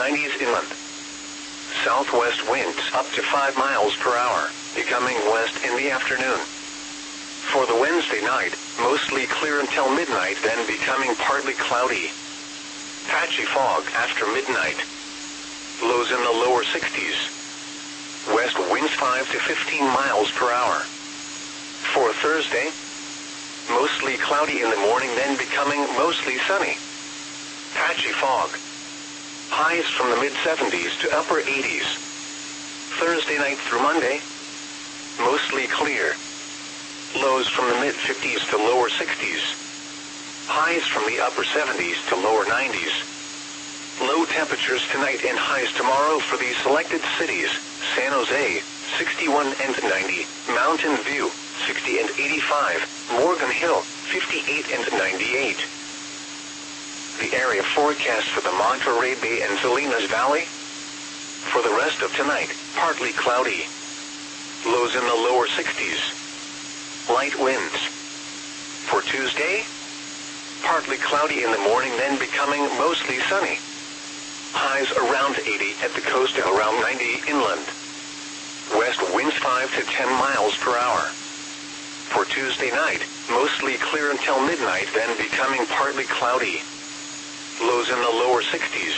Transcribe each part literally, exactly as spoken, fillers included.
nineties inland. Southwest winds up to five miles per hour, becoming west in the afternoon. For the Wednesday night, mostly clear until midnight, then becoming partly cloudy. Patchy fog after midnight. Lows in the lower sixties. West winds five to fifteen miles per hour. For Thursday, mostly cloudy in the morning, then becoming mostly sunny. Patchy fog. Highs from the mid seventies to upper eighties. Thursday night through Monday, mostly clear. Lows from the mid fifties to lower sixties. Highs from the upper seventies to lower nineties. Low temperatures tonight and highs tomorrow for these selected cities: San Jose, sixty-one and ninety, Mountain View, sixty and eighty-five, Morgan Hill, fifty-eight and ninety-eight. The area forecast for the Monterey Bay and Salinas Valley. For the rest of tonight, partly cloudy. Lows in the lower sixties. Light winds. For Tuesday, partly cloudy in the morning, then becoming mostly sunny. Highs around eighty at the coast and around ninety inland. West winds five to ten miles per hour. For Tuesday night, mostly clear until midnight, then becoming partly cloudy. Lows in the lower sixties.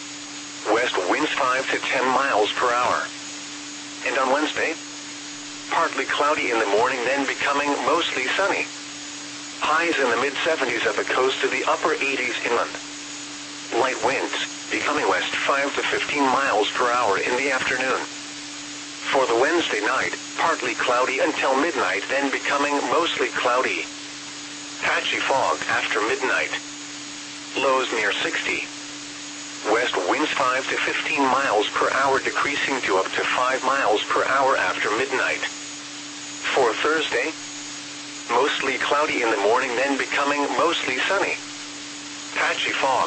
West winds five to ten miles per hour. And on Wednesday, partly cloudy in the morning, then becoming mostly sunny. Highs in the mid seventies at the coast to the upper eighties inland. Light winds, becoming west five to fifteen miles per hour in the afternoon. For the Wednesday night, partly cloudy until midnight, then becoming mostly cloudy. Patchy fog after midnight. Lows near sixty. West winds five to fifteen miles per hour, decreasing to up to five miles per hour after midnight. For Thursday, mostly cloudy in the morning, then becoming mostly sunny. Patchy fog.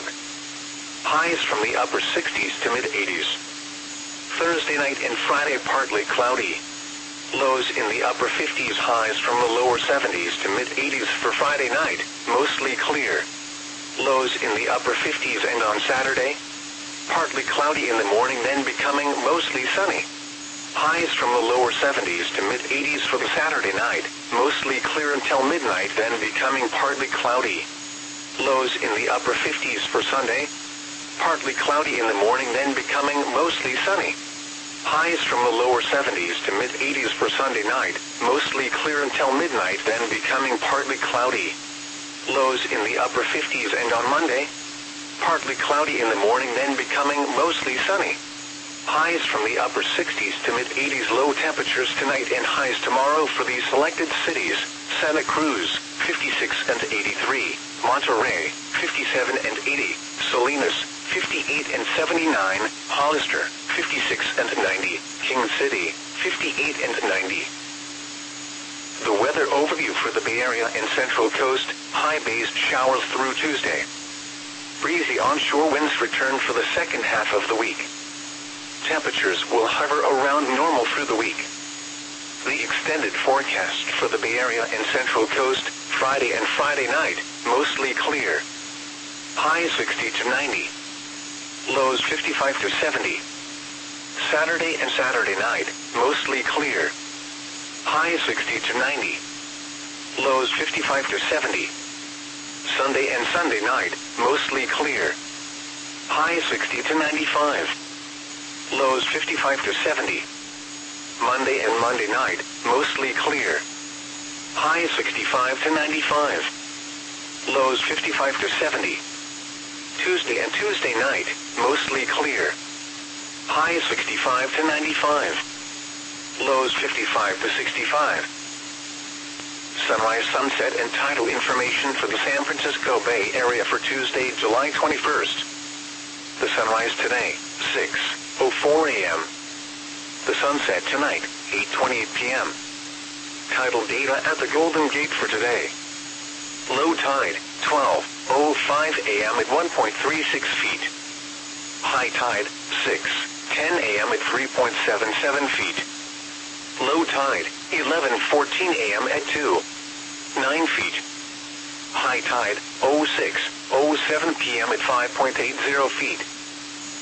Highs from the upper sixties to mid eighties. Thursday night and Friday, partly cloudy. Lows in the upper fifties, highs from the lower seventies to mid eighties. For Friday night, mostly clear. Lows in the upper fifties, and on Saturday, partly cloudy in the morning, then becoming mostly sunny. Highs from the lower seventies to mid eighties for the Saturday night, mostly clear until midnight, then becoming partly cloudy. Lows in the upper fifties for Sunday, partly cloudy in the morning, then becoming mostly sunny. Highs from the lower seventies to mid eighties for Sunday night, mostly clear until midnight, then becoming partly cloudy. Lows in the upper fifties, and on Monday, partly cloudy in the morning, then becoming mostly sunny. Highs from the upper sixties to mid eighties. Low temperatures tonight and highs tomorrow for these selected cities: Santa Cruz, fifty-six and eighty-three, Monterey, fifty-seven and eighty, Salinas, fifty-eight and seventy-nine, Hollister, fifty-six and ninety, King City, fifty-eight and ninety. The weather overview for the Bay Area and Central Coast: high-based showers through Tuesday. Breezy onshore winds return for the second half of the week. Temperatures will hover around normal through the week. The extended forecast for the Bay Area and Central Coast: Friday and Friday night, mostly clear. Highs sixty to ninety. Lows fifty-five to seventy. Saturday and Saturday night, mostly clear. Highs sixty to ninety. Lows fifty-five to seventy. Sunday and Sunday night, mostly clear. Highs sixty to ninety-five. Lows fifty-five to seventy. Monday and Monday night, mostly clear. Highs sixty-five to ninety-five. Lows fifty-five to seventy. Tuesday and Tuesday night, mostly clear. Highs sixty-five to ninety-five. Lows fifty-five to sixty-five. Sunrise, sunset, and tidal information for the San Francisco Bay Area for Tuesday, July twenty-first. The sunrise today, six oh four a m The sunset tonight, eight twenty-eight p m Tidal data at the Golden Gate for today. Low tide, twelve oh five a m at one point three six feet. High tide, six ten a m at three point seven seven feet. Low tide, eleven fourteen a m at two nine feet. High tide, oh six oh seven p m at five point eight zero feet.